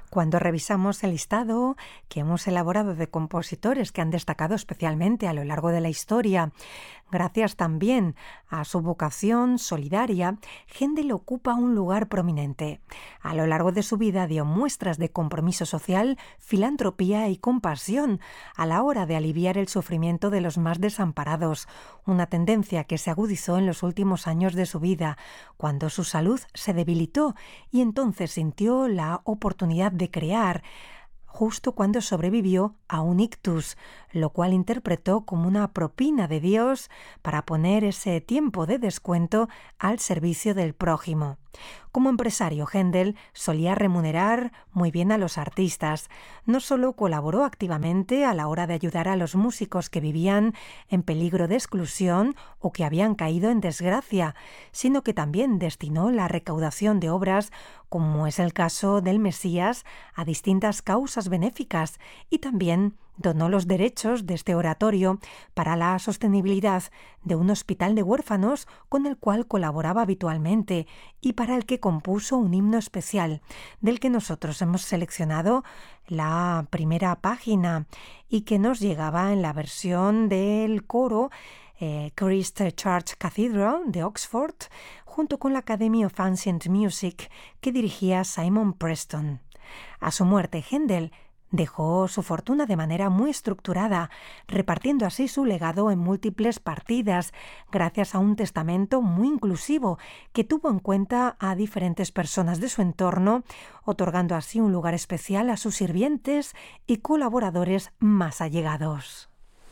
Cuando revisamos el listado que hemos elaborado de compositores que han destacado especialmente a lo largo de la historia, gracias también a su vocación solidaria, Händel ocupa un lugar prominente. A lo largo de su vida dio muestras de compromiso social, filantropía y compasión a la hora de aliviar el sufrimiento de los más desamparados, una tendencia que se agudizó en los últimos años de su vida, cuando su salud se debilitó y entonces sintió la oportunidad de crear, justo cuando sobrevivió a un ictus, lo cual interpretó como una propina de Dios para poner ese tiempo de descuento al servicio del prójimo. Como empresario, Händel solía remunerar muy bien a los artistas. No solo colaboró activamente a la hora de ayudar a los músicos que vivían en peligro de exclusión o que habían caído en desgracia, sino que también destinó la recaudación de obras, como es el caso del Mesías, a distintas causas benéficas y también donó los derechos de este oratorio para la sostenibilidad de un hospital de huérfanos con el cual colaboraba habitualmente y para el que compuso un himno especial, del que nosotros hemos seleccionado la primera página y que nos llegaba en la versión del coro Christ Church Cathedral de Oxford, junto con la Academy of Ancient Music que dirigía Simon Preston. A su muerte, Händel dejó su fortuna de manera muy estructurada, repartiendo así su legado en múltiples partidas, gracias a un testamento muy inclusivo que tuvo en cuenta a diferentes personas de su entorno, otorgando así un lugar especial a sus sirvientes y colaboradores más allegados.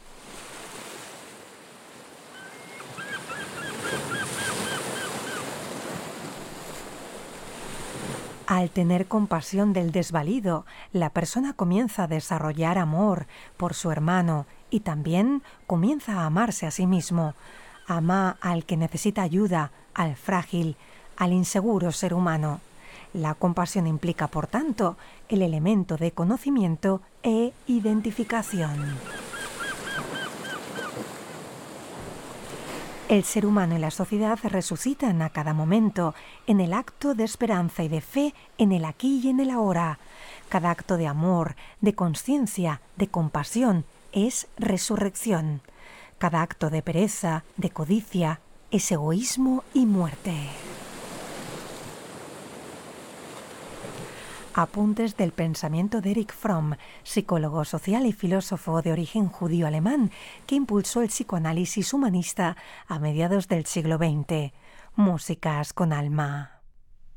Al tener compasión del desvalido, la persona comienza a desarrollar amor por su hermano y también comienza a amarse a sí mismo. Ama al que necesita ayuda, al frágil, al inseguro ser humano. La compasión implica, por tanto, el elemento de conocimiento e identificación. El ser humano y la sociedad resucitan a cada momento, en el acto de esperanza y de fe, en el aquí y en el ahora. Cada acto de amor, de conciencia, de compasión, es resurrección. Cada acto de pereza, de codicia, es egoísmo y muerte. Apuntes del pensamiento de Erich Fromm, psicólogo social y filósofo de origen judío-alemán, que impulsó el psicoanálisis humanista a mediados del siglo XX. Músicas con alma.